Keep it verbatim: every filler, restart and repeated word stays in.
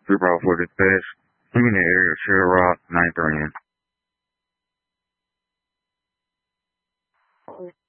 three Bravo four dispatch. I'm in the area of Cherry Rock, nine three in.